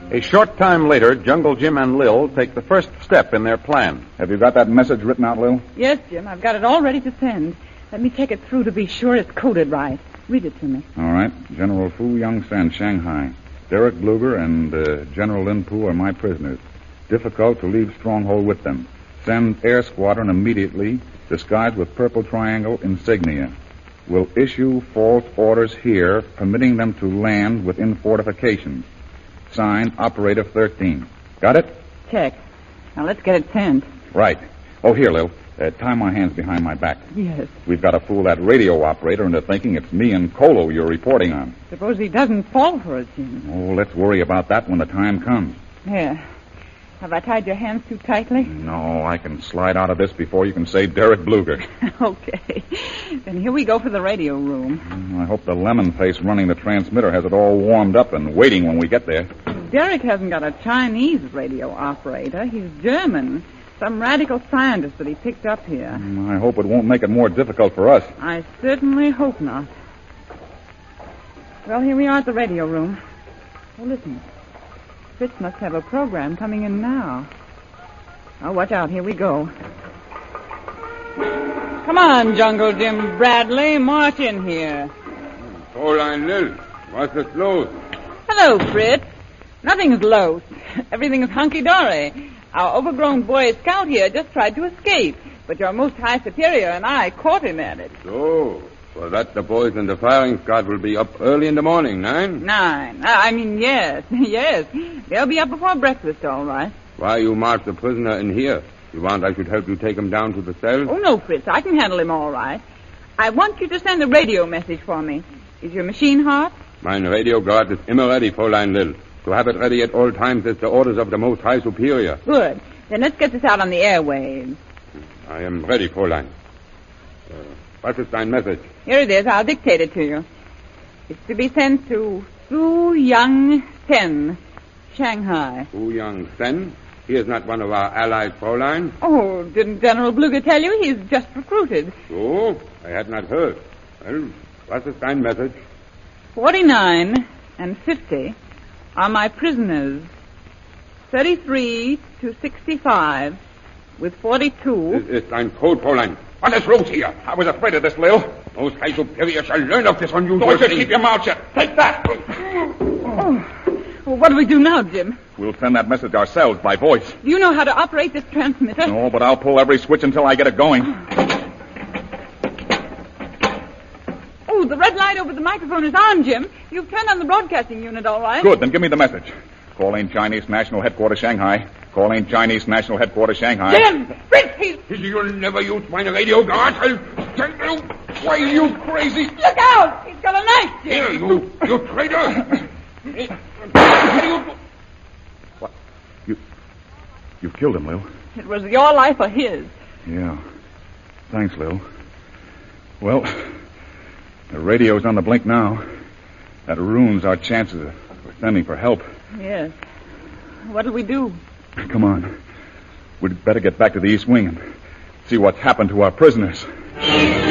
A short time later, Jungle Jim and Lil take the first step in their plan. Have you got that message written out, Lil? Yes, Jim. I've got it all ready to send. Let me check it through to be sure it's coded right. Read it to me. All right. General Fu Yong-sen, Shanghai. Derek Bluger and General Lin Pu are my prisoners. Difficult to leave Stronghold with them. Send air squadron immediately, disguised with purple triangle insignia. Will issue false orders here, permitting them to land within fortifications. Signed, Operator 13. Got it? Check. Now let's get it sent. Right. Oh, here, Lil. Tie my hands behind my back. Yes. We've got to fool that radio operator into thinking it's me and Colo you're reporting on. Suppose he doesn't fall for it, Jim. Oh, let's worry about that when the time comes. Here. Have I tied your hands too tightly? No, I can slide out of this before you can say Derek Bluger. Okay. Then here we go for the radio room. I hope the lemon face running the transmitter has it all warmed up and waiting when we get there. Derek hasn't got a Chinese radio operator. He's German. Some radical scientist that he picked up here. I hope it won't make it more difficult for us. I certainly hope not. Well, here we are at the radio room. Oh, listen. Fritz must have a program coming in now. Oh, watch out. Here we go. Come on, Jungle Jim Bradley. March in here. Fräulein Lil, what's the close? Hello, Fritz. Nothing's loose. Everything is hunky-dory. Our overgrown boy scout here just tried to escape, but your most high superior and I caught him at it. So, for that the boys in the firing squad will be up early in the morning, 9? 9. Yes. Yes. They'll be up before breakfast, all right. Why you march the prisoner in here? You want I should help you take him down to the cell? Oh, no, Fritz. I can handle him all right. I want you to send a radio message for me. Is your machine hot? Mein radio guard is immer ready, Fräulein Lil. To have it ready at all times is the orders of the most high superior. Good. Then let's get this out on the airwaves. I am ready, Fräulein. What is dein message? Here it is. I'll dictate it to you. It's to be sent to Fu Yong-sen, Shanghai. Fu Yong-sen? He is not one of our allies, Fräulein. Oh, didn't General Bluger tell you? He's just recruited. So? I had not heard. Well, what is dein message? 49 and 50 are my prisoners. 33 to 65 with 42. This is dein code, Fräulein. What is loose here? I was afraid of this, Lil. Most high superior shall learn of this unusual Don't thing. just keep your mouth shut. Take that. Well, what do we do now, Jim? We'll send that message ourselves by voice. Do you know how to operate this transmitter? No, but I'll pull every switch until I get it going. Oh, the red light over the microphone is on, Jim. You've turned on the broadcasting unit, all right? Good, then give me the message. Calling Chinese National Headquarters, Shanghai. Calling Chinese National Headquarters, Shanghai. Jim! Fritz, You'll never use my radio guard. I'll tell you. Why, you crazy. Look out! He's got a knife, Jim. Here, you traitor. What? You killed him, Lil. It was your life or his. Yeah. Thanks, Lil. Well, the radio's on the blink now. That ruins our chances of sending for help. Yes. What'll we do? Come on. We'd better get back to the East Wing and see what's happened to our prisoners.